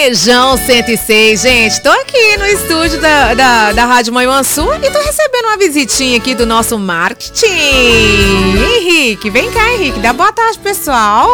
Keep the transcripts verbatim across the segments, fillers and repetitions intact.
Sertanejão cento e seis, gente, tô aqui no estúdio da, da, da Rádio Manhuaçu e tô recebendo uma visitinha aqui do nosso marketing. Henrique, vem cá, Henrique, dá boa tarde, pessoal.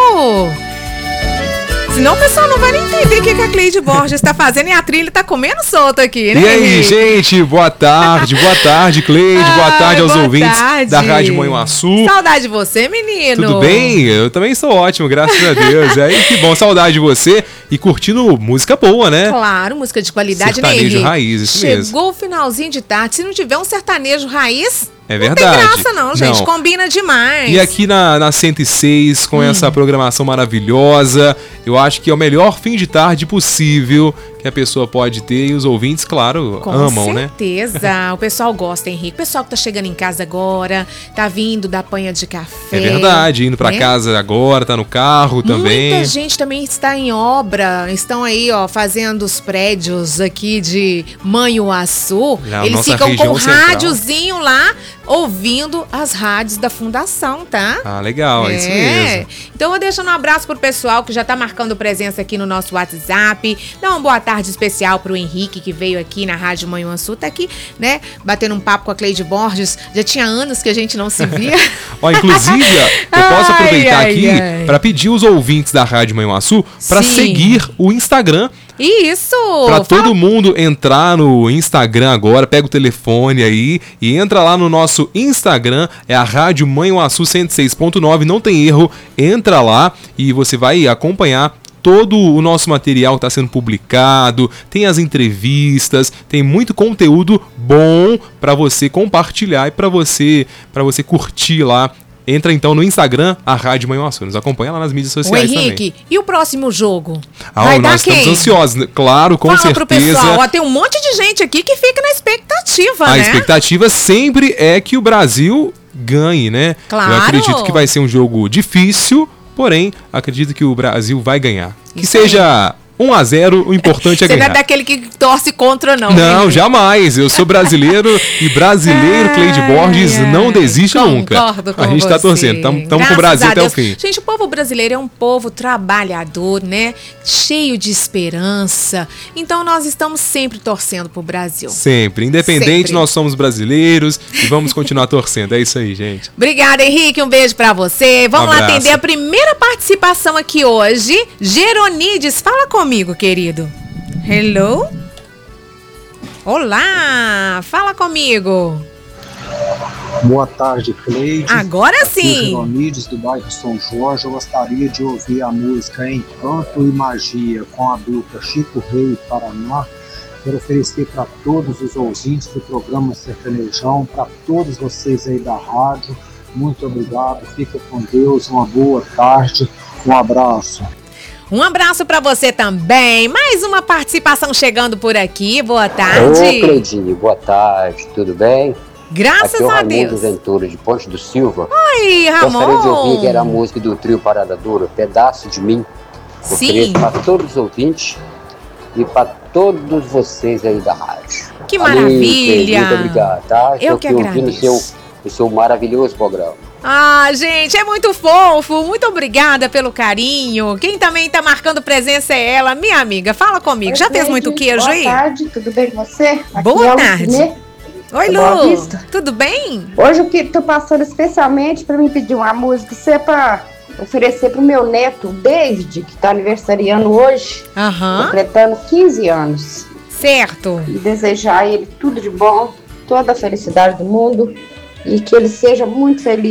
Senão o pessoal não vai nem entender o que, que a Cleide Borges está fazendo e a trilha tá comendo solto aqui, né? E aí, Henrique? gente, boa tarde, boa tarde, Cleide, boa Ai, tarde aos boa ouvintes tarde. da Rádio Manhuaçu. Saudade de você, menino. Tudo bem? Eu também sou ótimo, graças a Deus. E aí, que bom, saudade de você e curtindo música boa, né? Claro, música de qualidade, Sertanejo né, Henrique? raiz, isso Chegou mesmo. o finalzinho de tarde, se não tiver um sertanejo raiz, É não verdade. tem graça não, gente, Não. combina demais. E aqui na, na cento e seis, com Hum. essa programação maravilhosa, eu acho que é o melhor fim de tarde possível que a pessoa pode ter e os ouvintes, claro, Com amam, né? certeza, o pessoal gosta, Henrique. O pessoal que tá chegando em casa agora, tá vindo da panha de café. É verdade, indo pra né? casa agora, tá no carro também. Muita gente também está em obra, estão aí, ó, fazendo os prédios aqui de Manhuaçu. Já, Eles nossa ficam com região um central. rádiozinho lá, ouvindo as rádios da fundação, tá? Ah, legal, é isso mesmo. Então eu vou deixando um abraço pro pessoal que já tá marcando presença aqui no nosso WhatsApp. Dá uma boa tarde especial pro Henrique, que veio aqui na Rádio Manhuaçu, tá aqui, né, batendo um papo com a Cleide Borges. Já tinha anos que a gente não se via. Ó, inclusive, ó, eu posso Ai, aproveitar ai, aqui ai. para pedir os ouvintes da Rádio Manhuaçu para Sim. seguir o Instagram. Isso! Para Fala- todo mundo entrar no Instagram agora, pega o telefone aí e entra lá no nosso Instagram, é a Rádio Manhuaçu cento e seis ponto nove, não tem erro, entra lá e você vai acompanhar todo o nosso material que está sendo publicado, tem as entrevistas, tem muito conteúdo bom para você compartilhar e para você, para você curtir lá. Entra então no Instagram, a Rádio Manhuaçu. Nos acompanha lá nas mídias O sociais Henrique, também. e o próximo jogo? Ah, Vai dar nós estamos quem? ansiosos, né? Claro, com Fala certeza. pro pessoal, ó, tem um monte de gente aqui que fica na expectativa, A né? expectativa sempre é que o Brasil ganhe, né? Claro. Eu acredito que vai ser um jogo difícil, porém, acredito que o Brasil vai ganhar. Que Isso aí. seja um a zero, o importante é Você não é ganhar. daquele que torce contra, não. Não, Henrique. jamais. Eu sou brasileiro e brasileiro, Cleide Ai, Borges, ai, não desiste nunca. Concordo com A gente tá você. torcendo, estamos com o Graças Brasil a até o Deus. fim. Gente, o povo brasileiro é um povo trabalhador, né? Cheio de esperança. Então nós estamos sempre torcendo pro Brasil. Sempre. Independente, Sempre. nós somos brasileiros e vamos continuar torcendo. É isso aí, gente. Obrigada, Henrique. Um beijo pra você. Vamos Um lá abraço. atender a primeira participação aqui hoje. Geronides, fala comigo, querido. Hello? Olá, fala comigo. Boa tarde, Cleide. Agora Aqui é sim. Jeronides, do bairro São Jorge. Eu gostaria de ouvir a música Encanto e Magia com a dupla Chico Rei e Paraná. Quero oferecer para todos os ouvintes do programa Sertanejão, para todos vocês aí da rádio. Muito obrigado, fica com Deus, uma boa tarde, um abraço. Um abraço pra você também. Mais uma participação chegando por aqui. Boa Ô, tarde. Cleidinho, boa tarde, tudo bem? Graças Aqui é o a Raimundo Deus. Ventura, de Ponte do Silva. Oi, Gostaria de ouvir que era a Ramon. música do trio Parada Dura, Pedaço de Mim. Sim. Ofereço para todos os ouvintes e para todos vocês aí da rádio. Que Valeu, Cleide, maravilha. muito obrigado, tá? Eu Estou que aqui ouvindo o agradeço. seu, o seu maravilhoso programa. Ah, gente, é muito fofo. Muito obrigada pelo carinho. Quem também tá marcando presença é ela, minha amiga. Fala comigo. Oi, Já fez Cleide. muito queijo Boa aí? Boa tarde, tudo bem com você? Aqui Boa é o tarde. Lucinê. Oi, da Boa Lu. Vista. Tudo bem? Hoje eu que tô passando especialmente para me pedir uma música, isso é para oferecer pro meu neto, David, que tá aniversariando hoje, Aham. completando quinze anos. Certo. E desejar a ele tudo de bom, toda a felicidade do mundo e que ele seja muito feliz